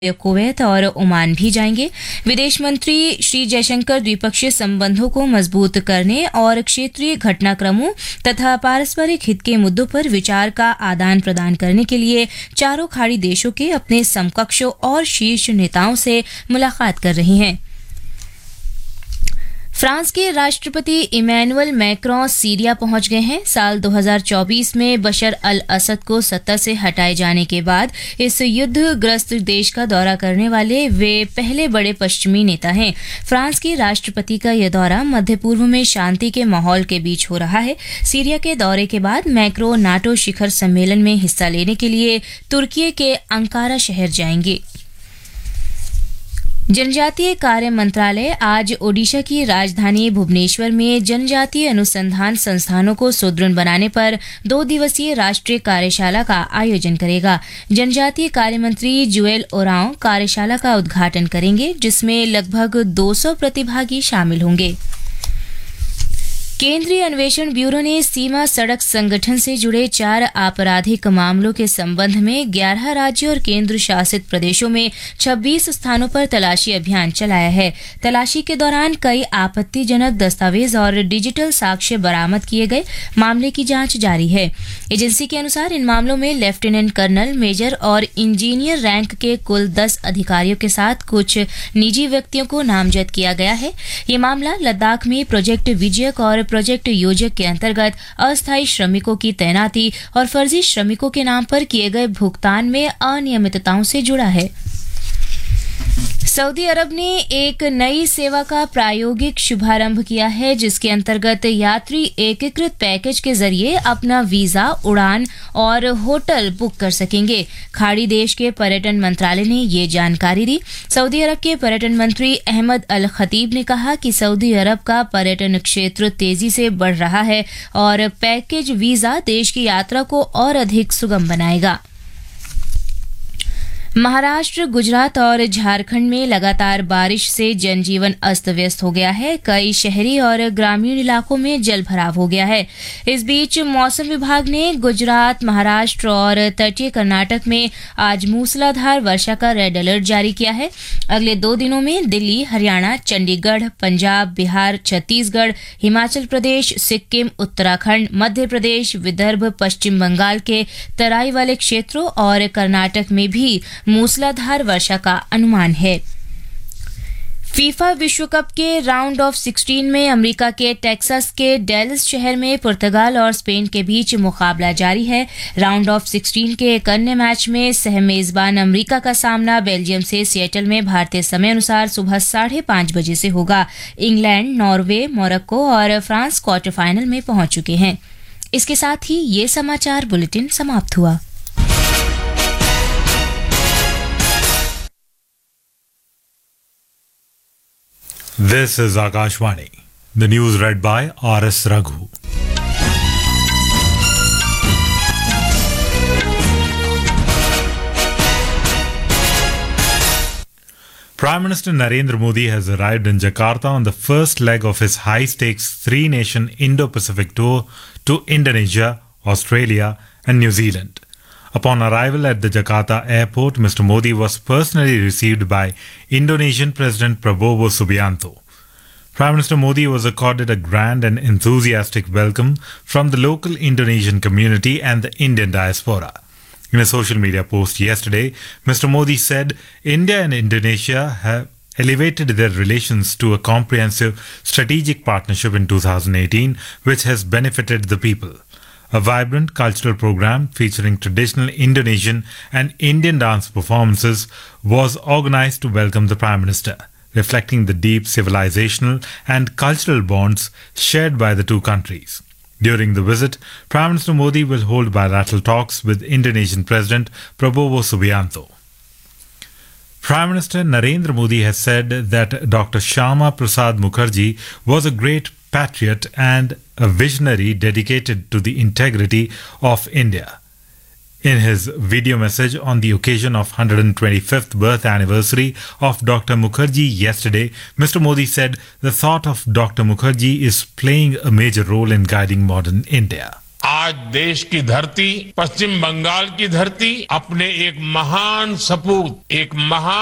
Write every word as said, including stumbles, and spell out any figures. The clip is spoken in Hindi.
कुवैत और ओमान भी जाएंगे। विदेश मंत्री श्री जयशंकर द्विपक्षीय संबंधों को मजबूत करने और क्षेत्रीय घटनाक्रमों तथा पारस्परिक हित के मुद्दों पर विचार का आदान प्रदान करने के लिए चारों खाड़ी देशों के अपने समकक्षों और शीर्ष नेताओं से मुलाकात कर रही हैं। फ्रांस के राष्ट्रपति इमैनुअल मैक्रों सीरिया पहुंच गए हैं। साल दो हज़ार चौबीस में बशर अल असद को सत्ता से हटाए जाने के बाद इस युद्धग्रस्त देश का दौरा करने वाले वे पहले बड़े पश्चिमी नेता हैं। फ्रांस के राष्ट्रपति का यह दौरा मध्य पूर्व में शांति के माहौल के बीच हो रहा है। सीरिया के दौरे के बाद मैक्रों नाटो शिखर सम्मेलन में हिस्सा लेने के लिए तुर्की के अंकारा शहर जाएंगे। जनजातीय कार्य मंत्रालय आज ओडिशा की राजधानी भुवनेश्वर में जनजातीय अनुसंधान संस्थानों को सुदृढ़ बनाने पर दो दिवसीय राष्ट्रीय कार्यशाला का आयोजन करेगा। जनजातीय कार्य मंत्री जुएल ओरांव कार्यशाला का उद्घाटन करेंगे, जिसमें लगभग दो सौ प्रतिभागी शामिल होंगे। केंद्रीय अन्वेषण ब्यूरो ने सीमा सड़क संगठन से जुड़े चार आपराधिक मामलों के संबंध में ग्यारह राज्यों और केंद्र शासित प्रदेशों में छब्बीस स्थानों पर तलाशी अभियान चलाया है। तलाशी के दौरान कई आपत्तिजनक दस्तावेज और डिजिटल साक्ष्य बरामद किए गए। मामले की जांच जारी है। एजेंसी के अनुसार इन मामलों में लेफ्टिनेंट कर्नल, मेजर और इंजीनियर रैंक के कुल दस अधिकारियों के साथ कुछ निजी व्यक्तियों को नामजद किया गया है। ये मामला लद्दाख में प्रोजेक्ट विजयक और प्रोजेक्ट योजक के अंतर्गत अस्थायी श्रमिकों की तैनाती और फर्जी श्रमिकों के नाम पर किए गए भुगतान में अनियमितताओं से जुड़ा है। सऊदी अरब ने एक नई सेवा का प्रायोगिक शुभारंभ किया है, जिसके अंतर्गत यात्री एकीकृत पैकेज के जरिए अपना वीजा, उड़ान और होटल बुक कर सकेंगे। खाड़ी देश के पर्यटन मंत्रालय ने ये जानकारी दी। सऊदी अरब के पर्यटन मंत्री अहमद अल खतीब ने कहा कि सऊदी अरब का पर्यटन क्षेत्र तेजी से बढ़ रहा है और पैकेज वीजा देश की यात्रा को और अधिक सुगम बनाएगा। महाराष्ट्र, गुजरात और झारखंड में लगातार बारिश से जनजीवन अस्त व्यस्त हो गया है। कई शहरी और ग्रामीण इलाकों में जल भराव हो गया है। इस बीच मौसम विभाग ने गुजरात, महाराष्ट्र और तटीय कर्नाटक में आज मूसलाधार वर्षा का रेड अलर्ट जारी किया है। अगले दो दिनों में दिल्ली, हरियाणा, चंडीगढ़, पंजाब, बिहार, छत्तीसगढ़, हिमाचल प्रदेश, सिक्किम, उत्तराखंड, मध्य प्रदेश, विदर्भ, पश्चिम बंगाल के तराई वाले क्षेत्रों और कर्नाटक में भी मूसलाधार वर्षा का अनुमान है। फीफा विश्व कप के राउंड ऑफ सिक्सटीन में अमेरिका के टेक्सास के डेलस शहर में पुर्तगाल और स्पेन के बीच मुकाबला जारी है। राउंड ऑफ सिक्सटीन के एक अन्य मैच में सहमेजबान अमेरिका का सामना बेल्जियम से सिएटल में भारतीय समय अनुसार सुबह साढ़े पांच बजे से होगा। इंग्लैंड, नॉर्वे, मोरक्को और फ्रांस क्वार्टर फाइनल में पहुंच चुके हैं। इसके साथ ही ये समाचार बुलेटिन समाप्त हुआ। This is Akashvani. The news read by R S Raghu. Prime Minister Narendra Modi has arrived in Jakarta on the first leg of his high-stakes three-nation Indo-Pacific tour to Indonesia, Australia and New Zealand. Upon arrival at the Jakarta airport, Mister Modi was personally received by Indonesian President Prabowo Subianto. Prime Minister Modi was accorded a grand and enthusiastic welcome from the local Indonesian community and the Indian diaspora. In a social media post yesterday, Mister Modi said India and Indonesia have elevated their relations to a comprehensive strategic partnership in two thousand eighteen, which has benefited the people. A vibrant cultural program featuring traditional Indonesian and Indian dance performances was organized to welcome the Prime Minister, reflecting the deep civilizational and cultural bonds shared by the two countries. During the visit, Prime Minister Modi will hold bilateral talks with Indonesian President Prabowo Subianto. Prime Minister Narendra Modi has said that Doctor Shyama Prasad Mukherjee was a great patriot and a visionary dedicated to the integrity of India. In his video message on the occasion of one hundred twenty-fifth birth anniversary of Doctor Mukherjee yesterday, Mister Modi said the thought of Doctor Mukherjee is playing a major role in guiding modern India. आज देश की धरती, पश्चिम बंगाल की धरती अपने एक महान सपूत, एक महान